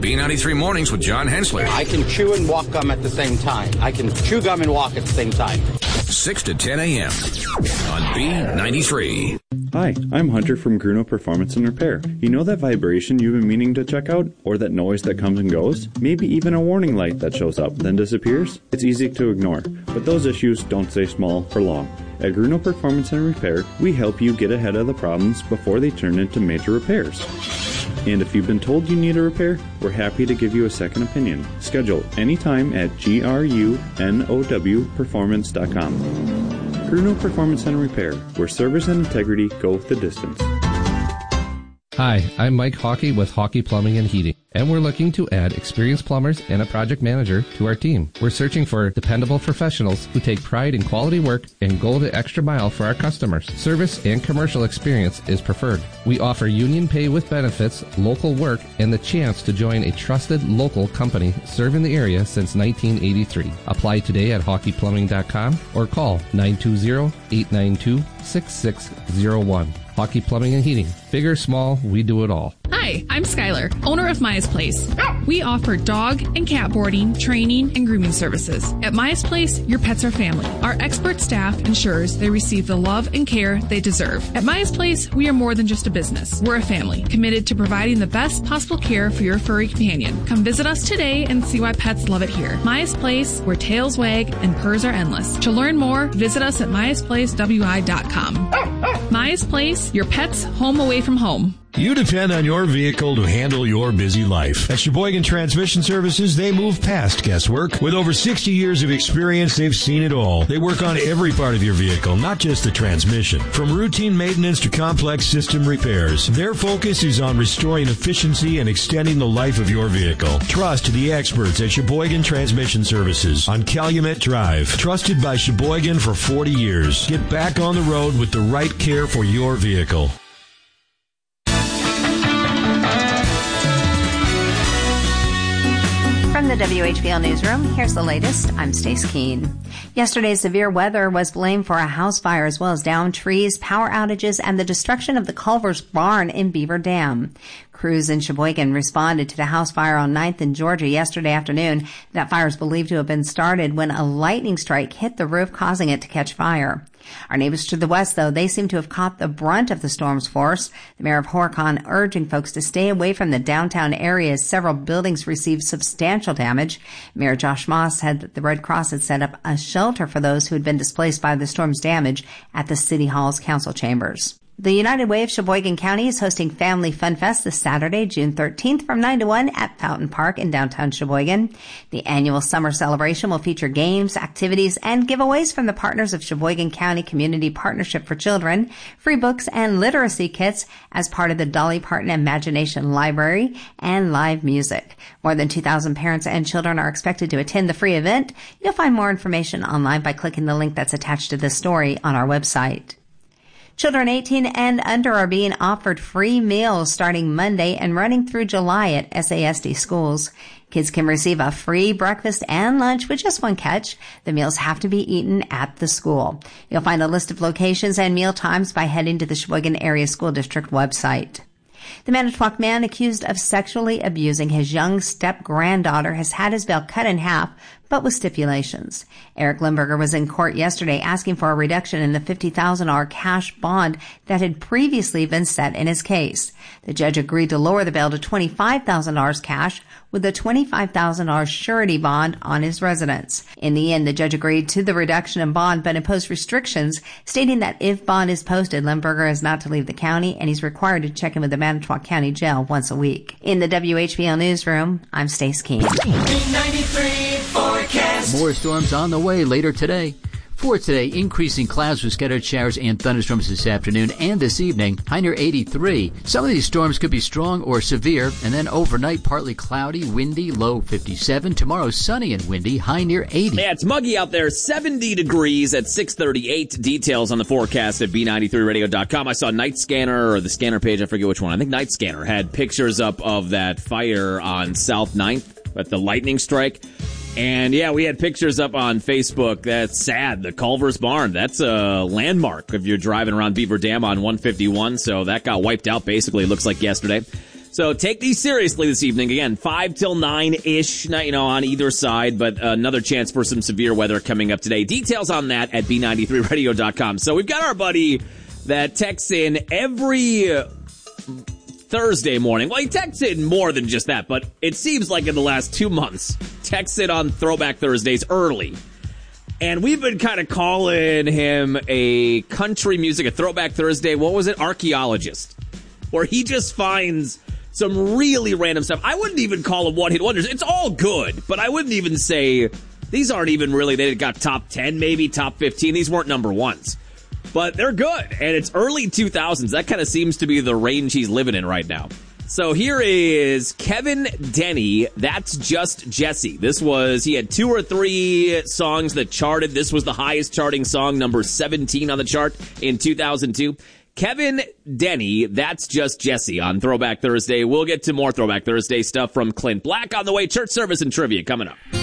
B93 Mornings with John Hensley. I can chew and walk gum at the same time. I can chew gum and walk at the same time. 6 to 10 a.m. on B93. Hi, I'm Hunter from Gruno Performance and Repair. You know that vibration you've been meaning to check out? Or that noise that comes and goes? Maybe even a warning light that shows up, then disappears? It's easy to ignore, but those issues don't stay small for long. At Gruno Performance and Repair, we help you get ahead of the problems before they turn into major repairs. And if you've been told you need a repair, we're happy to give you a second opinion. Schedule anytime at grunowperformance.com. Gruno Performance and Repair, where service and integrity go the distance. Hi, I'm Mike Hockey with Hockey Plumbing and Heating, and we're looking to add experienced plumbers and a project manager to our team. We're searching for dependable professionals who take pride in quality work and go the extra mile for our customers. Service and commercial experience is preferred. We offer union pay with benefits, local work, and the chance to join a trusted local company serving the area since 1983. Apply today at hockeyplumbing.com or call 920-892-6601. Hockey Plumbing and Heating. Big or small, we do it all. Hi, I'm Skylar, owner of Maya's Place. We offer dog and cat boarding, training, and grooming services. At Maya's Place, your pets are family. Our expert staff ensures they receive the love and care they deserve. At Maya's Place, we are more than just a business. We're a family, committed to providing the best possible care for your furry companion. Come visit us today and see why pets love it here. Maya's Place, where tails wag and purrs are endless. To learn more, visit us at mayasplacewi.com. Maya's Place, your pet's home away from home. You depend on your vehicle to handle your busy life. At Sheboygan Transmission Services, they move past guesswork. With over 60 years of experience, they've seen it all. They work on every part of your vehicle, not just the transmission. From routine maintenance to complex system repairs, their focus is on restoring efficiency and extending the life of your vehicle. Trust the experts at Sheboygan Transmission Services on Calumet Drive. Trusted by Sheboygan for 40 years. Get back on the road with the right care for your vehicle. From the WHBL Newsroom, here's the latest. I'm Stace Keene. Yesterday's severe weather was blamed for a house fire as well as downed trees, power outages, and the destruction of the Culver's barn in Beaver Dam. Crews in Sheboygan responded to the house fire on 9th in Georgia yesterday afternoon. That fire is believed to have been started when a lightning strike hit the roof, causing it to catch fire. Our neighbors to the west, though, they seem to have caught the brunt of the storm's force. The mayor of Horicon urging folks to stay away from the downtown area as several buildings received substantial damage. Mayor Josh Moss said that the Red Cross had set up a shelter for those who had been displaced by the storm's damage at the City Hall's council chambers. The United Way of Sheboygan County is hosting Family Fun Fest this Saturday, June 13th from 9 to 1 at Fountain Park in downtown Sheboygan. The annual summer celebration will feature games, activities, and giveaways from the partners of Sheboygan County Community Partnership for Children, free books and literacy kits as part of the Dolly Parton Imagination Library, and live music. More than 2,000 parents and children are expected to attend the free event. You'll find more information online by clicking the link that's attached to this story on our website. Children 18 and under are being offered free meals starting Monday and running through July at SASD schools. Kids can receive a free breakfast and lunch with just one catch. The meals have to be eaten at the school. You'll find a list of locations and meal times by heading to the Sheboygan Area School District website. The Manitowoc man accused of sexually abusing his young step-granddaughter has had his bail cut in half, but with stipulations. Eric Limburger was in court yesterday asking for a reduction in the $50,000 cash bond that had previously been set in his case. The judge agreed to lower the bail to $25,000 cash with a $25,000 surety bond on his residence. In the end, the judge agreed to the reduction in bond but imposed restrictions, stating that if bond is posted, Limburger is not to leave the county and he's required to check in with the Manitowoc County Jail once a week. In the WHBL Newsroom, I'm Stace Keene. 93 forecast. More storms on the way later today. For today, increasing clouds with scattered showers and thunderstorms this afternoon and this evening, high near 83. Some of these storms could be strong or severe, and then overnight, partly cloudy, windy, low 57. Tomorrow, sunny and windy, high near 80. Yeah, it's muggy out there, 70 degrees at 6:38. Details on the forecast at B93radio.com. I saw Night Scanner, or the scanner page, I forget which one. I think Night Scanner had pictures up of that fire on South 9th at the lightning strike. And, yeah, we had pictures up on Facebook. That's sad. The Culver's Barn, that's a landmark if you're driving around Beaver Dam on 151. So that got wiped out, basically, it looks like yesterday. So take these seriously this evening. Again, 5 till 9-ish, on either side, but another chance for some severe weather coming up today. Details on that at B93radio.com. So we've got our buddy that texts in every Thursday morning. Well, he texts in more than just that, but it seems like in the last 2 months, texts in on Throwback Thursdays early. And we've been kind of calling him a country music, a Throwback Thursday, archaeologist, where he just finds some really random stuff. I wouldn't even call them one-hit wonders. It's all good, but I wouldn't even say, these aren't even really, they got top 10, maybe top 15. These weren't number ones. But they're good, and it's early 2000s. That kind of seems to be the range he's living in right now. So here is Kevin Denny, That's Just Jesse. He had 2 or 3 songs that charted. This was the highest charting song, number 17 on the chart in 2002. Kevin Denny, That's Just Jesse on Throwback Thursday. We'll get to more Throwback Thursday stuff from Clint Black on the way. Church service and trivia coming up.